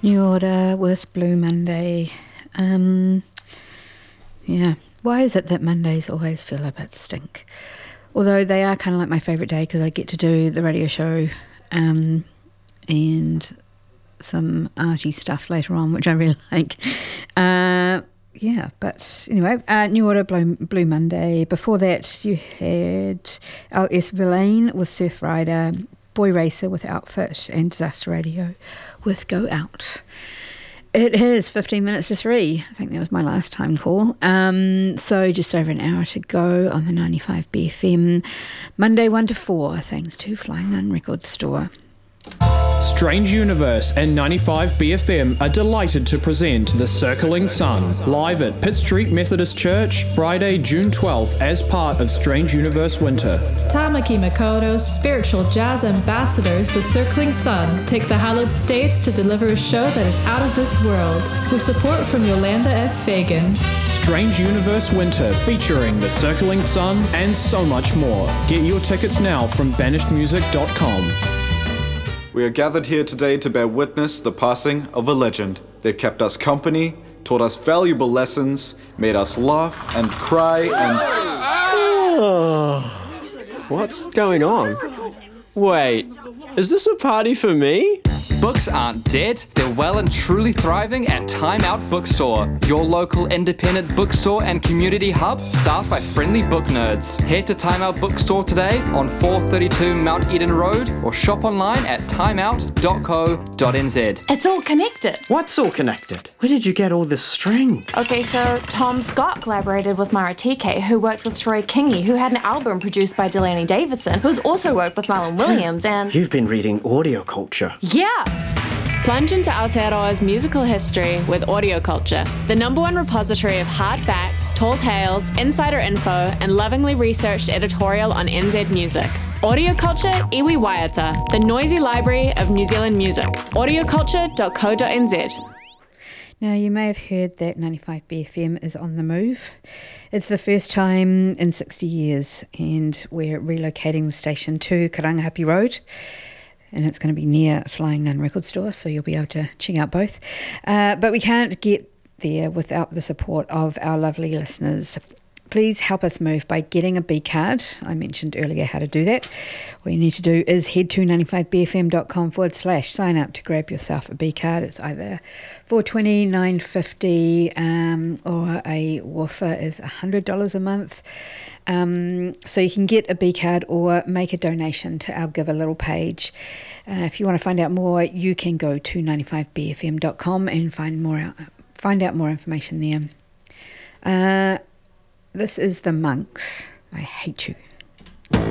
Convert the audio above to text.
New Order with Blue Monday. Yeah. Why is it that Mondays always feel a bit stink? Although they are kind of like my favourite day because I get to do the radio show and some arty stuff later on, which I really like. Yeah, but anyway, New Order, Blue Monday. Before that, you had L.S. Villain with Surf Rider, Boy Racer with Outfit, and Disaster Radio with Go Out. It is 15 minutes to 3. I think that was my last time call. So just over an hour to go on the 95 BFM. Monday 1 to 4, thanks to Flying Nun Record Store. Strange Universe and 95 BFM are delighted to present The Circling Sun live at Pitt Street Methodist Church, Friday, June 12th, as part of Strange Universe Winter. Tamaki Makoto's spiritual jazz ambassadors, The Circling Sun, take the hallowed stage to deliver a show that is out of this world, with support from Yolanda F. Fagan. Strange Universe Winter, featuring The Circling Sun and so much more. Get your tickets now from banishedmusic.com. We are gathered here today to bear witness the passing of a legend. They kept us company, taught us valuable lessons, made us laugh and cry and... What's going on? Wait, is this a party for me? Books aren't dead, they're well and truly thriving at Time Out Bookstore, your local independent bookstore and community hub staffed by friendly book nerds. Head to Time Out Bookstore today on 432 Mount Eden Road or shop online at timeout.co.nz. It's all connected. What's all connected? Where did you get all this string? Okay, so Tom Scott collaborated with Mara TK, who worked with Troy Kingi, who had an album produced by Delaney Davidson, who's also worked with Marlon Williams, and... You've been reading Audio Culture. Yeah! Plunge into Aotearoa's musical history with Audio Culture, the #1 repository of hard facts, tall tales, insider info, and lovingly researched editorial on NZ music. Audio Culture Iwi Waiata, the noisy library of New Zealand music. audioculture.co.nz. Now, you may have heard that 95 BFM is on the move. It's the first time in 60 years, and we're relocating the station to Karangahape Road. And it's going to be near Flying Nun Record Store, so you'll be able to check out both. But we can't get there without the support of our lovely listeners. Please help us move by getting a B card. I mentioned earlier how to do that. What you need to do is head to 95bfm.com/sign up to grab yourself a B card. It's either $4.20, $9.50, or a woofer is $100 a month. So you can get a B card or make a donation to our Give a Little page. If you want to find out more, you can go to 95bfm.com and find out more information there. This is the Monks. I Hate You.